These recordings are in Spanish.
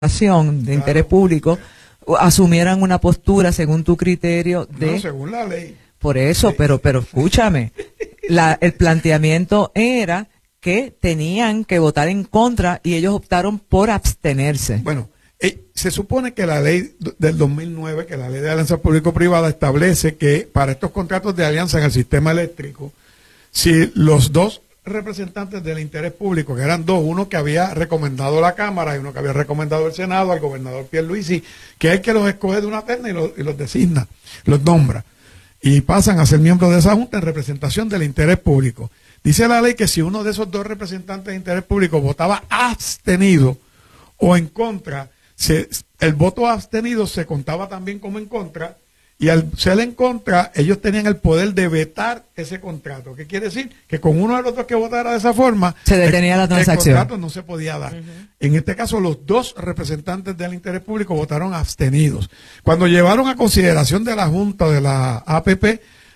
de interés público asumieran una postura según tu criterio de... No, según la ley. Por eso, Sí. pero escúchame, el planteamiento era que tenían que votar en contra y ellos optaron por abstenerse. Bueno, se supone que la ley del 2009, que la ley de alianza público-privada establece que para estos contratos de alianza en el sistema eléctrico, si los dos representantes del interés público, que eran dos, uno que había recomendado la Cámara y uno que había recomendado el Senado al gobernador Pierluisi, que es el que los escoge de una terna y los designa, los nombra, y pasan a ser miembros de esa junta en representación del interés público. Dice la ley que si uno de esos dos representantes de interés público votaba abstenido o en contra, el voto abstenido se contaba también como en contra, y al ser en contra, ellos tenían el poder de vetar ese contrato. ¿Qué quiere decir? Que con uno de los dos que votara de esa forma, se detenía la transacción. El contrato no se podía dar. En este caso, los dos representantes del interés público votaron abstenidos. Cuando llevaron a consideración de la Junta de la APP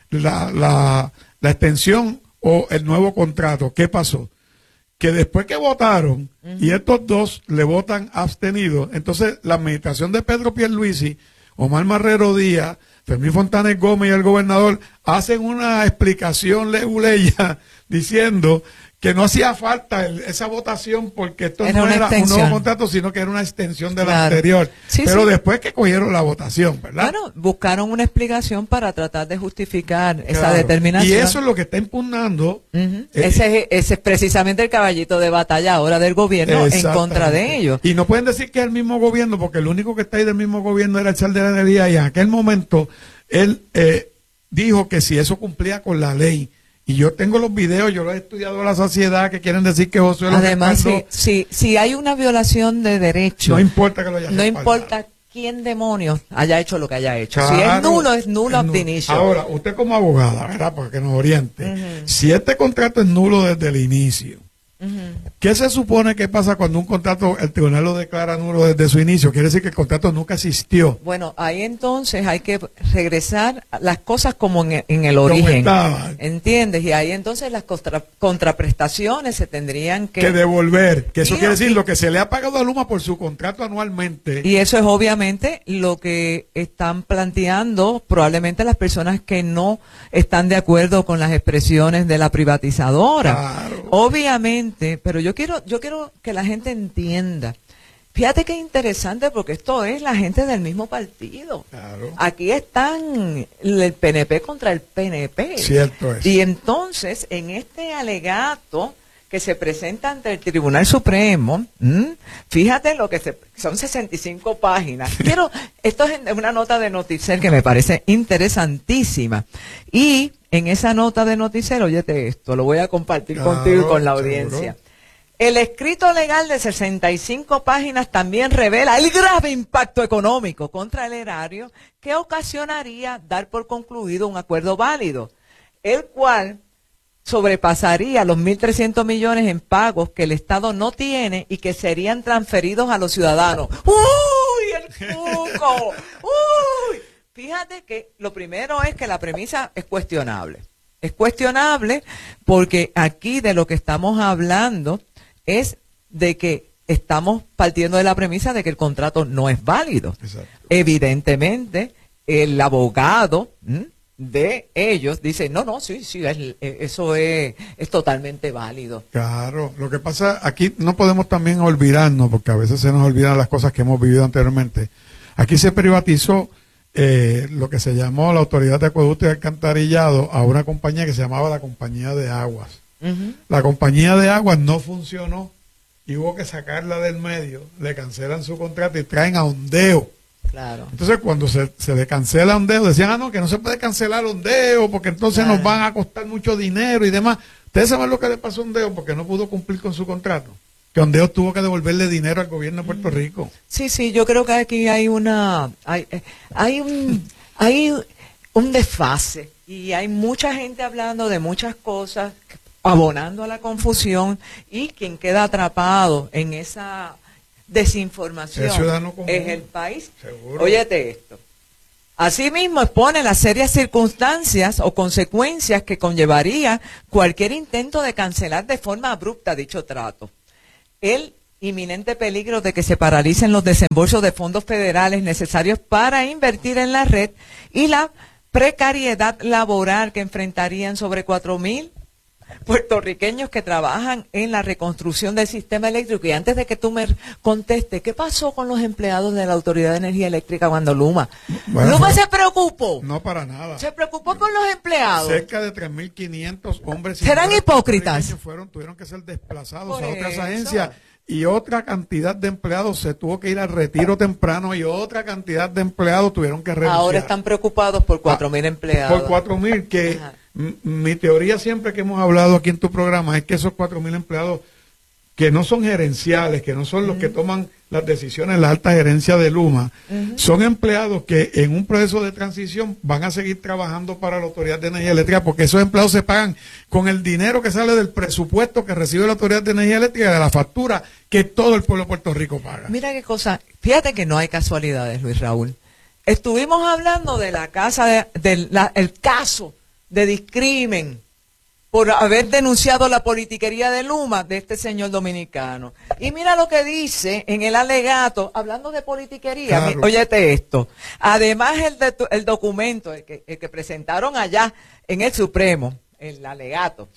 la extensión o el nuevo contrato, ¿qué pasó? Que después que votaron y estos dos le votan abstenidos, entonces la administración de Pedro Pierluisi, Omar Marrero Díaz, Fermín Fontanes Gómez y el gobernador hacen una explicación leguleya diciendo que no hacía falta esa votación porque esto no era un nuevo contrato, sino que era una extensión de la anterior. Sí, pero después que cogieron la votación, ¿verdad? Bueno, buscaron una explicación para tratar de justificar esa determinación. Y eso es lo que está impugnando. Ese es precisamente el caballito de batalla ahora del gobierno en contra de ellos. Y no pueden decir que es el mismo gobierno, porque el único que está ahí del mismo gobierno era el Sal de la Energía, y en aquel momento él dijo que si eso cumplía con la ley. Y yo tengo los videos, yo los he estudiado a la saciedad, que quieren decir que Josué López Además, si hay una violación de derechos, no importa que lo haya no importa quién demonios haya hecho lo que haya hecho. Claro, si es nulo ab initio. Ahora, usted como abogada, ¿verdad? Porque nos oriente. Si este contrato es nulo desde el inicio, ¿qué se supone que pasa cuando un contrato, el tribunal lo declara nulo desde su inicio? Quiere decir que el contrato nunca existió. Bueno, ahí entonces hay que regresar a las cosas como en el origen. ¿Entiendes? Y ahí entonces las contraprestaciones se tendrían que devolver. Que eso quiere decir lo que se le ha pagado a Luma por su contrato anualmente. Y eso es obviamente lo que están planteando probablemente las personas que no están de acuerdo con las expresiones de la privatizadora. Claro. Obviamente, pero yo quiero que la gente entienda. Fíjate qué interesante, porque esto es la gente del mismo partido. Claro. Aquí están el PNP contra el PNP. Cierto es. Y entonces, en este alegato que se presenta ante el Tribunal Supremo, fíjate lo que son 65 páginas. Esto es una nota de Noticel que me parece interesantísima. Y en esa nota de Noticel, óyete esto, lo voy a compartir contigo y con la audiencia. El escrito legal de 65 páginas también revela el grave impacto económico contra el erario que ocasionaría dar por concluido un acuerdo válido, el cual sobrepasaría los 1.300 millones en pagos que el Estado no tiene y que serían transferidos a los ciudadanos. ¡Uy, el cuco! ¡Uy! Fíjate que lo primero es que la premisa es cuestionable. Es cuestionable porque aquí de lo que estamos hablando es de que estamos partiendo de la premisa de que el contrato no es válido. Exacto. Evidentemente, el abogado de ellos dice, no, sí, eso es totalmente válido. Claro, lo que pasa, aquí no podemos también olvidarnos, porque a veces se nos olvidan las cosas que hemos vivido anteriormente. Aquí se privatizó lo que se llamó la Autoridad de Acueducto y Alcantarillado a una compañía que se llamaba la Compañía de Aguas. La Compañía de Aguas no funcionó y hubo que sacarla del medio, le cancelan su contrato y traen a Ondeo. Claro. Entonces cuando se le cancela Ondeo, decían, no, que no se puede cancelar Ondeo porque entonces nos van a costar mucho dinero y demás. Ustedes saben lo que le pasó a Ondeo porque no pudo cumplir con su contrato. Que Ondeo tuvo que devolverle dinero al gobierno de Puerto Rico. Sí, yo creo que aquí hay un desfase y hay mucha gente hablando de muchas cosas, abonando a la confusión, y quien queda atrapado en esa desinformación es el país. Seguro. Óyete esto. Asimismo, expone las serias circunstancias o consecuencias que conllevaría cualquier intento de cancelar de forma abrupta dicho trato. El inminente peligro de que se paralicen los desembolsos de fondos federales necesarios para invertir en la red y la precariedad laboral que enfrentarían sobre 4,000 puertorriqueños que trabajan en la reconstrucción del sistema eléctrico. Y antes de que tú me contestes, ¿qué pasó con los empleados de la Autoridad de Energía Eléctrica cuando Luma se preocupó? No, para nada. Se preocupó con los empleados. Cerca de 3.500 hombres y ¿serán hipócritas? Tuvieron que ser desplazados a otras agencias, y otra cantidad de empleados se tuvo que ir al retiro temprano, y otra cantidad de empleados tuvieron que renunciar. Ahora están preocupados por 4,000 empleados. Por 4,000, que mi teoría siempre que hemos hablado aquí en tu programa es que esos 4,000 empleados que no son gerenciales, que no son los que toman las decisiones en la alta gerencia de Luma, son empleados que en un proceso de transición van a seguir trabajando para la Autoridad de Energía Eléctrica, porque esos empleados se pagan con el dinero que sale del presupuesto que recibe la Autoridad de Energía Eléctrica, de la factura que todo el pueblo de Puerto Rico paga. Mira qué cosa, fíjate que no hay casualidades, Luis Raúl. Estuvimos hablando de la casa, el caso de discrimen por haber denunciado la politiquería de Luma de este señor dominicano. Y mira lo que dice en el alegato, hablando de politiquería, claro. Óyete esto. Además, el documento, el que presentaron allá en el Supremo, el alegato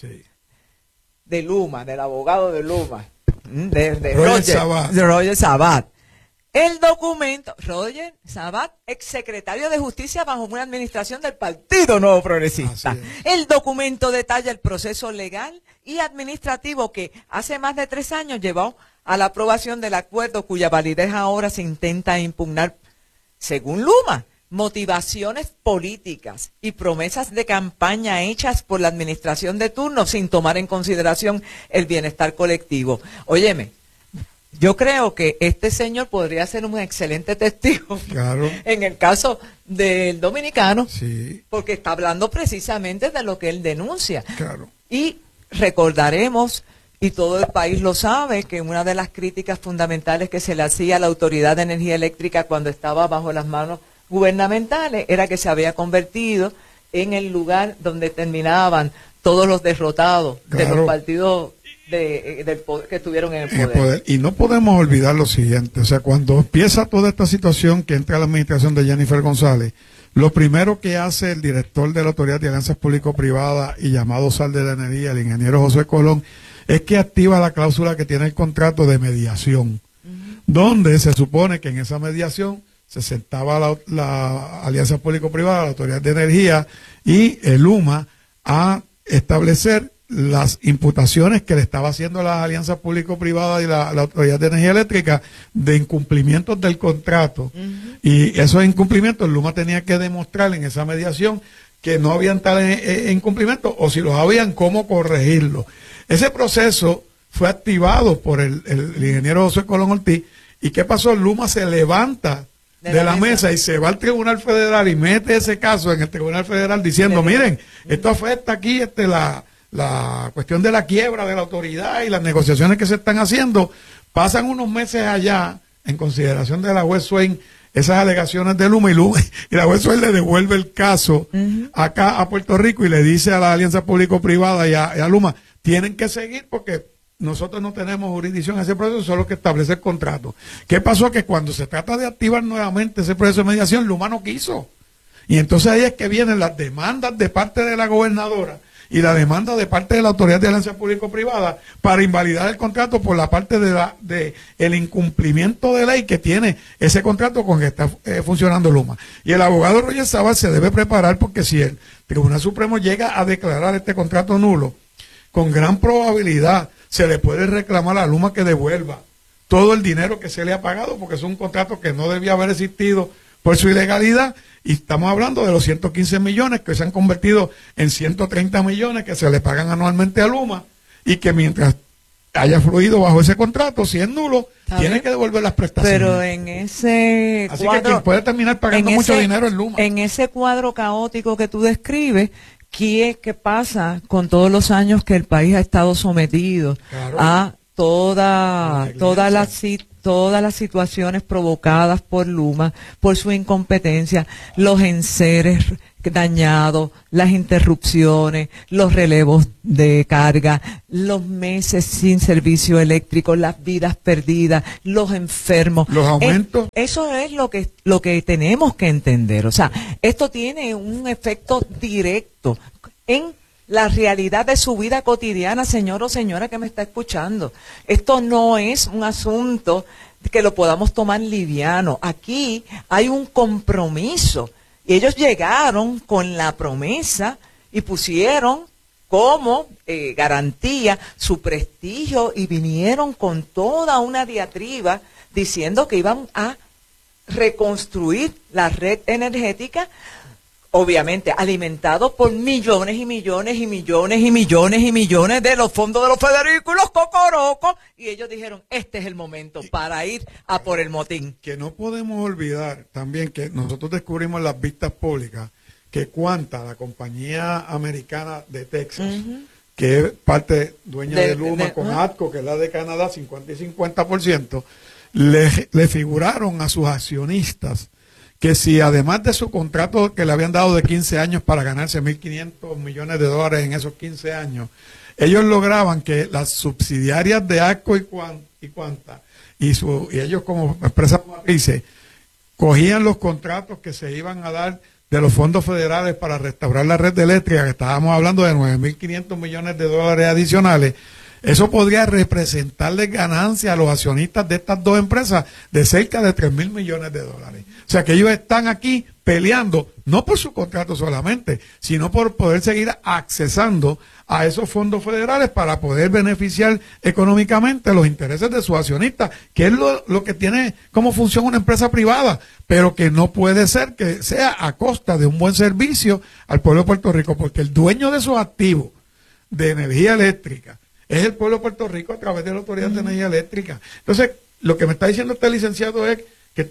de Luma, del abogado de Luma, de Roger Sabat. El documento, Roger Sabat, exsecretario de Justicia bajo una administración del Partido Nuevo Progresista. El documento detalla el proceso legal y administrativo que hace más de 3 años llevó a la aprobación del acuerdo, cuya validez ahora se intenta impugnar, según Luma, motivaciones políticas y promesas de campaña hechas por la administración de turno sin tomar en consideración el bienestar colectivo. Óyeme, yo creo que este señor podría ser un excelente testigo en el caso del dominicano, porque está hablando precisamente de lo que él denuncia. Y recordaremos, y todo el país lo sabe, que una de las críticas fundamentales que se le hacía a la Autoridad de Energía Eléctrica cuando estaba bajo las manos gubernamentales era que se había convertido en el lugar donde terminaban todos los derrotados de los partidos del poder, que estuvieron en el poder. Y no podemos olvidar lo siguiente, o sea, cuando empieza toda esta situación que entra a la administración de Jennifer González, lo primero que hace el director de la Autoridad de Alianzas Público-Privadas y llamado Sal de la Energía, el ingeniero José Colón, es que activa la cláusula que tiene el contrato de mediación, donde se supone que en esa mediación se sentaba la Alianza Público-Privada, la Autoridad de Energía y el Luma a establecer las imputaciones que le estaba haciendo la alianza público-privada y la Autoridad de Energía Eléctrica de incumplimientos del contrato. Y esos incumplimientos Luma tenía que demostrar en esa mediación que no habían tales incumplimientos, o si los habían, cómo corregirlos. Ese proceso fue activado por el ingeniero José Colón Ortiz. ¿Y qué pasó? Luma se levanta de la mesa y se va al Tribunal Federal y mete ese caso en el Tribunal Federal diciendo, miren, esto afecta aquí la cuestión de la quiebra de la autoridad y las negociaciones que se están haciendo. Pasan unos meses allá, en consideración de la juez Swain, esas alegaciones de Luma, y la juez Swain le devuelve el caso acá a Puerto Rico y le dice a la alianza público-privada y a Luma, tienen que seguir porque nosotros no tenemos jurisdicción en ese proceso, solo que establece el contrato. ¿Qué pasó? Que cuando se trata de activar nuevamente ese proceso de mediación, Luma no quiso. Y entonces ahí es que vienen las demandas de parte de la gobernadora y la demanda de parte de la Autoridad de Alianza Público-Privada para invalidar el contrato por la parte de el incumplimiento de ley que tiene ese contrato con que está funcionando Luma. Y el abogado Roger Sabat se debe preparar, porque si el Tribunal Supremo llega a declarar este contrato nulo, con gran probabilidad se le puede reclamar a Luma que devuelva todo el dinero que se le ha pagado, porque es un contrato que no debía haber existido por su ilegalidad. Y estamos hablando de los 115 millones que se han convertido en 130 millones que se le pagan anualmente a Luma, y que mientras haya fluido bajo ese contrato, si es nulo, tiene que devolver las prestaciones. Pero en ese Así que quien puede terminar pagando mucho dinero en Luma. En ese cuadro caótico que tú describes, ¿qué pasa con todos los años que el país ha estado sometido a todas las situaciones provocadas por Luma, por su incompetencia, los enseres dañados, las interrupciones, los relevos de carga, los meses sin servicio eléctrico, las vidas perdidas, los enfermos. Los aumentos. Eso es lo que tenemos que entender. O sea, esto tiene un efecto directo en la realidad de su vida cotidiana, señor o señora que me está escuchando. Esto no es un asunto que lo podamos tomar liviano. Aquí hay un compromiso. Y ellos llegaron con la promesa y pusieron como garantía su prestigio y vinieron con toda una diatriba diciendo que iban a reconstruir la red energética, obviamente alimentado por millones y millones y millones y millones y millones de los fondos de los Federico y los Cocorocos, y ellos dijeron, este es el momento para ir a por el motín. Que no podemos olvidar también que nosotros descubrimos en las vistas públicas que Quanta, la compañía americana de Texas, que es parte dueña de Luma, con ATCO, que es la de Canadá, 50 y 50%, le figuraron a sus accionistas que si además de su contrato que le habían dado de 15 años para ganarse 1.500 millones de dólares en esos 15 años, ellos lograban que las subsidiarias de ATCO y Quanta y ellos como empresas matrices cogían los contratos que se iban a dar de los fondos federales para restaurar la red eléctrica, que estábamos hablando de 9.500 millones de dólares adicionales. Eso podría representarle ganancias a los accionistas de estas dos empresas de cerca de 3.000 millones de dólares. O sea que ellos están aquí peleando, no por su contrato solamente, sino por poder seguir accesando a esos fondos federales para poder beneficiar económicamente los intereses de sus accionistas, que es lo que tiene como función una empresa privada, pero que no puede ser que sea a costa de un buen servicio al pueblo de Puerto Rico, porque el dueño de esos activos de energía eléctrica es el pueblo de Puerto Rico a través de la Autoridad de Energía Eléctrica. Entonces, lo que me está diciendo este licenciado es que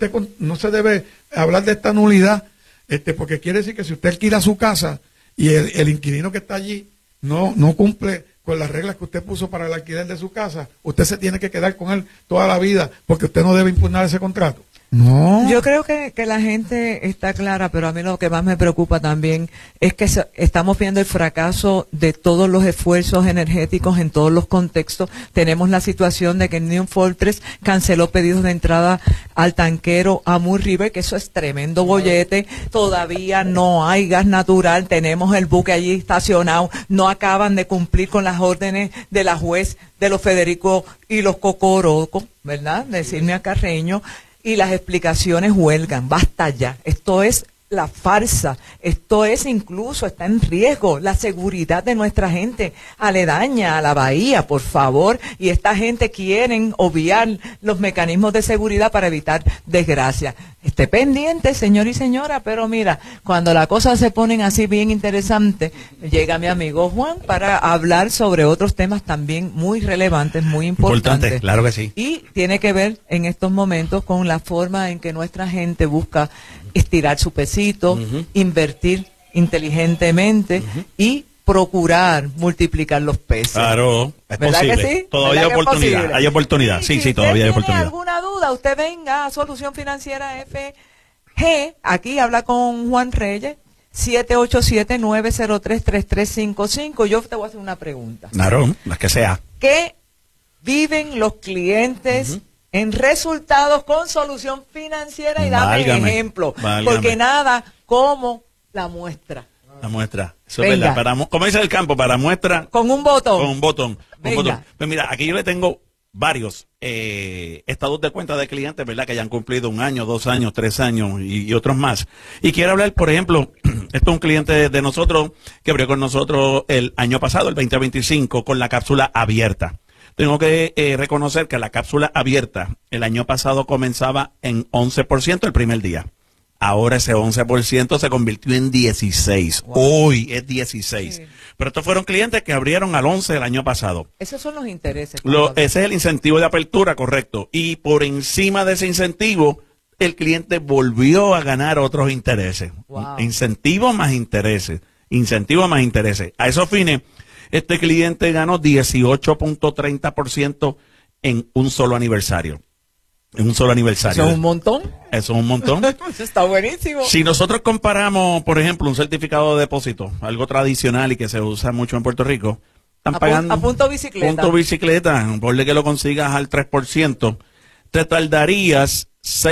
no se debe hablar de esta nulidad, porque quiere decir que si usted alquila su casa y el inquilino que está allí no cumple con las reglas que usted puso para el alquiler de su casa, usted se tiene que quedar con él toda la vida porque usted no debe impugnar ese contrato. No. Yo creo que la gente está clara, pero a mí lo que más me preocupa también es que estamos viendo el fracaso de todos los esfuerzos energéticos en todos los contextos. Tenemos la situación de que New Fortress canceló pedidos de entrada al tanquero Amur River, que eso es tremendo bollete. Todavía no hay gas natural, tenemos el buque allí estacionado, no acaban de cumplir con las órdenes de la juez de los Federico y los Cocorocos, ¿verdad? Decirme a Carreño. Y las explicaciones huelgan, basta ya. Esto es la farsa, esto es incluso, está en riesgo la seguridad de nuestra gente aledaña a la bahía, por favor. Y esta gente quieren obviar los mecanismos de seguridad para evitar desgracia. Esté pendiente, señor y señora, pero mira, cuando las cosas se ponen así bien interesantes, llega mi amigo Juan para hablar sobre otros temas también muy relevantes, muy importantes. Claro que sí. Y tiene que ver en estos momentos con la forma en que nuestra gente busca estirar su pesito, invertir inteligentemente y procurar multiplicar los pesos. Claro, es ¿verdad posible. que sí? Todavía hay oportunidad. Hay oportunidad. Sí, todavía hay oportunidad. Si alguna duda, usted venga a Solución Financiera FG. Aquí habla con Juan Reyes, 787-903-3355. Yo te voy a hacer una pregunta. Claro, las que sea. ¿Qué viven los clientes en resultados con Solución Financiera? Y dame ejemplo, porque nada como la muestra. La muestra. Eso es verdad. Como dice el campo, para muestra. Con un botón. Con un botón. Pues mira, aquí yo le tengo varios estados de cuenta de clientes, ¿verdad? Que ya han cumplido 1 año, 2 años, 3 años y otros más. Y quiero hablar, por ejemplo, esto es un cliente de nosotros que abrió con nosotros el año pasado, el 2025, con la cápsula abierta. Tengo que reconocer que la cápsula abierta el año pasado comenzaba en 11% el primer día. Ahora ese 11% se convirtió en 16%. Wow. Hoy es 16%. Sí. Pero estos fueron clientes que abrieron al 11% el año pasado. Esos son los intereses. Ese es el incentivo de apertura, correcto. Y por encima de ese incentivo, el cliente volvió a ganar otros intereses. Wow. Incentivos más intereses. A esos fines, Este cliente ganó 18.30% en un solo aniversario. En un solo aniversario. ¿Eso es un montón? Eso es un montón. Eso está buenísimo. Si nosotros comparamos, por ejemplo, un certificado de depósito, algo tradicional y que se usa mucho en Puerto Rico, están pagando a punto bicicleta. Punto bicicleta, por que lo consigas al 3%, te tardarías